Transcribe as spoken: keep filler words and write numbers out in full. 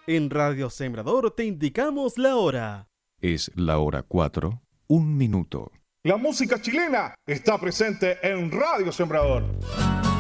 En Radio Sembrador te indicamos la hora. Es la hora cuatro, un minuto. La música chilena está presente en Radio Sembrador.